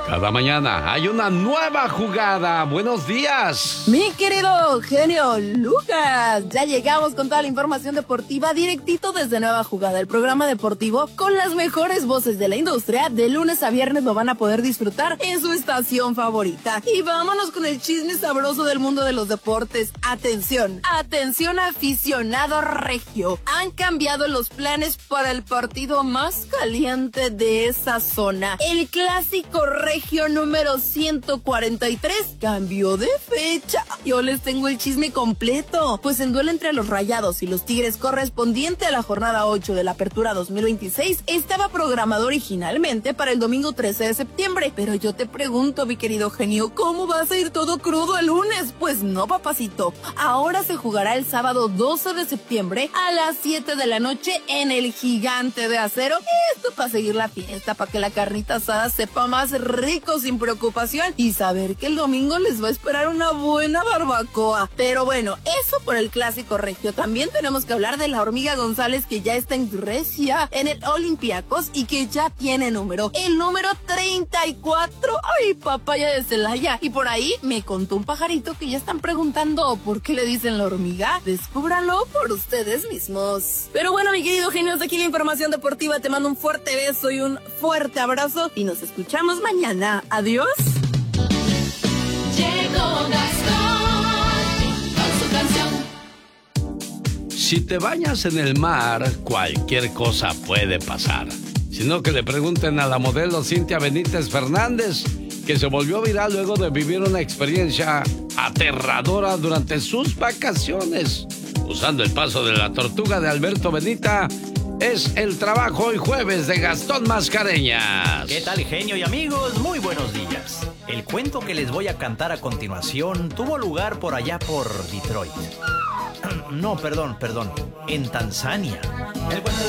Cada mañana hay una nueva jugada. Buenos días. Mi querido genio Lucas, ya llegamos con toda la información deportiva directito desde Nueva Jugada, el programa deportivo con las mejores voces de la industria. De lunes a viernes lo van a poder disfrutar en su estación favorita. Y vámonos con el chisme sabroso del mundo de los deportes. Atención, atención aficionado regio. Han cambiado los planes para el partido más caliente de esa zona. El clásico regio número 143 cambió de fecha. Yo les tengo el chisme completo. Pues en duelo entre los Rayados y los Tigres correspondiente a la jornada 8 de la Apertura 2026 estaba programado originalmente para el domingo 13 de septiembre. Pero yo te pregunto, mi querido genio, ¿cómo vas a ir todo crudo el lunes? Pues no, papacito. Ahora se jugará el sábado 12 de septiembre a las 7 de la noche en el Gigante de Acero. Esto para seguir la fiesta, para que la carnita asada sepa más rico sin preocupación y saber que el domingo les va a esperar una buena barbacoa. Pero bueno, eso por el clásico regio. También tenemos que hablar de la Hormiga González, que ya está en Grecia, en el Olympiacos, y que ya tiene número. El número 34. Ay, papaya de Celaya. Y por ahí me contó un pajarito que ya están preguntando por qué le dicen la hormiga. Descúbranlo por ustedes mismos. Pero bueno, mi querido genio, hasta aquí la información deportiva. Te mando un fuerte beso y un fuerte abrazo y nos escuchamos mañana. Adiós. Llegó Gastón con su canción. Si te bañas en el mar, cualquier cosa puede pasar. Sino que le pregunten a la modelo Cintia Benítez Fernández, que se volvió viral luego de vivir una experiencia aterradora durante sus vacaciones. Usando el paso de la tortuga de Alberto Benita, es el trabajo hoy jueves de Gastón Mascareñas. ¿Qué tal, genio y amigos? Muy buenos días. El cuento que les voy a cantar a continuación tuvo lugar por allá por Detroit. No, perdón, en Tanzania. El cuento